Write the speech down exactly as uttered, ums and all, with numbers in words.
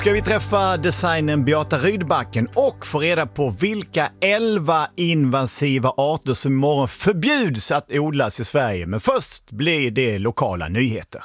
Ska vi träffa designern Beata Rydbacken och få reda på vilka elva invasiva arter som imorgon förbjuds att odlas i Sverige. Men först blir det lokala nyheter.